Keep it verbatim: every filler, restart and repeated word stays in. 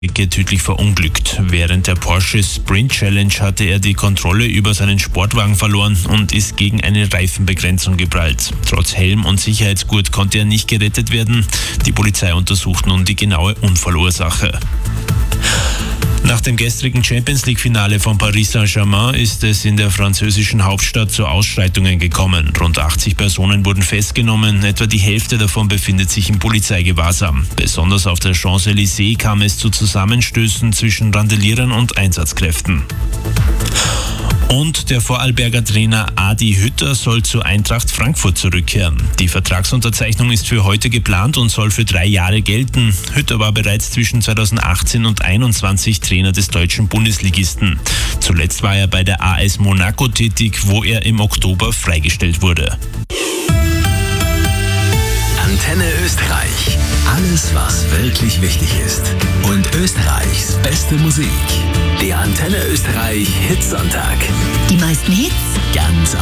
tödlich verunglückt. Während der Porsche Sprint Challenge hatte er die Kontrolle über seinen Sportwagen verloren und ist gegen eine Reifenbegrenzung geprallt. Trotz Helm und Sicherheitsgurt konnte er nicht gerettet werden. Die Polizei untersucht nun die genaue Unfallursache. Nach dem gestrigen Champions-League-Finale von Paris Saint-Germain ist es in der französischen Hauptstadt zu Ausschreitungen gekommen. Rund achtzig Personen wurden festgenommen, etwa die Hälfte davon befindet sich im Polizeigewahrsam. Besonders auf der Champs-Élysées kam es zu Zusammenstößen zwischen Randalierern und Einsatzkräften. Und der Vorarlberger Trainer Adi Hütter soll zur Eintracht Frankfurt zurückkehren. Die Vertragsunterzeichnung ist für heute geplant und soll für drei Jahre gelten. Hütter war bereits zwischen zweitausendachtzehn und einundzwanzig Trainer des deutschen Bundesligisten. Zuletzt war er bei der A S Monaco tätig, wo er im Oktober freigestellt wurde. Antenne Österreich. Alles, was wirklich wichtig ist. Und Österreichs beste Musik. Der Antenne Österreich Hitsonntag. Die meisten Hits? Ganz